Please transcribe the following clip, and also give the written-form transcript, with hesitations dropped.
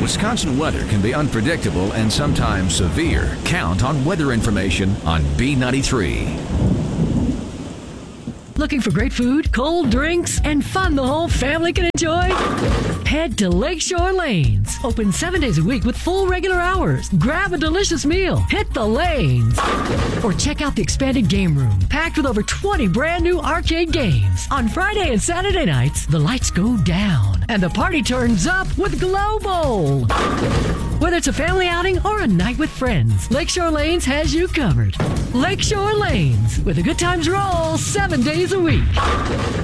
Wisconsin weather can be unpredictable and sometimes severe. Count on weather information on B93. Looking for great food, cold drinks, and fun the whole family can enjoy? Head to Lakeshore Lanes. Open 7 days a week with full regular hours. Grab a delicious meal. Hit the lanes. Or check out the expanded game room, packed with over 20 brand new arcade games. On Friday and Saturday nights, the lights go down and the party turns up with Glow Bowl. Whether it's a family outing or a night with friends, Lakeshore Lanes has you covered. Lakeshore Lanes, with a good times roll 7 days a week.